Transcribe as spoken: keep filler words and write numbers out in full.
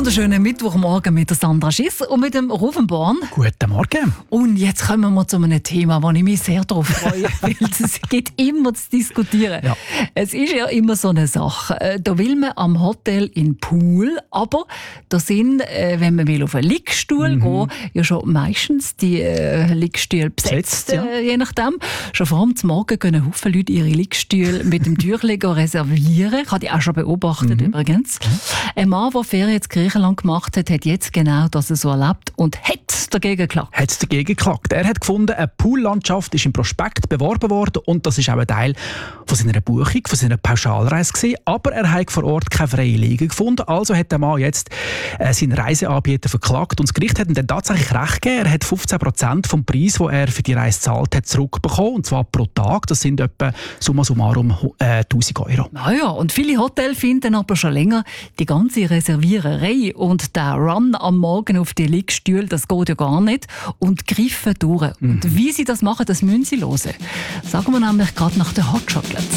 wunderschönen Mittwochmorgen mit der Sandra Schiss und mit dem Rufenborn. Guten Morgen. Und jetzt kommen wir zu einem Thema, wo ich mich sehr darauf freue, weil es gibt immer zu diskutieren. Ja. Es ist ja immer so eine Sache. Da will man am Hotel in den Pool, aber da sind, wenn man will auf einen Liegstuhl mhm. gehen, ja schon meistens die äh, Liegstühle besetzt, besetzt ja. äh, je nachdem. Schon vor dem Morgen können Haufen Leute ihre Liegstühle mit dem Türchen reservieren. Ich habe die auch schon beobachtet mhm. übrigens. Mhm. Ein Mann, der Ferien in Griechenland gemacht hat, hat jetzt genau das so erlebt und hat dagegen geklagt. Hat es dagegen geklagt. Er hat gefunden, eine Poollandschaft ist im Prospekt beworben worden und das ist auch ein Teil von seiner Buchung, von seiner Pauschalreise gewesen. Aber er hat vor Ort keine freie Liege gefunden. Also hat der Mann jetzt äh, seinen Reiseanbieter verklagt und das Gericht hat ihm dann tatsächlich recht gegeben. Er hat fünfzehn Prozent vom Preis, den er für die Reise gezahlt hat, zurückbekommen. Und zwar pro Tag. Das sind etwa summa summarum äh, tausend Euro. Naja, und viele Hotels finden aber schon länger die ganze Reserviererei und der Run am Morgen auf die Liegestühle, das geht ja gar nicht. Und greifen durch. Mhm. Und wie sie das machen, das müssen sie hören. Sagen wir nämlich gerade nach den Hot Chocolates.